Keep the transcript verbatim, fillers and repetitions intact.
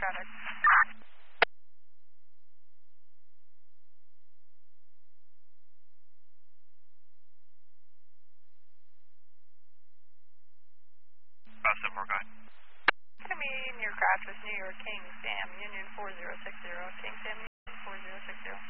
traffic. Five seven four, go ahead. Come in, your craft is New York King Sam, Union four zero six zero, King Sam, Union four zero six zero.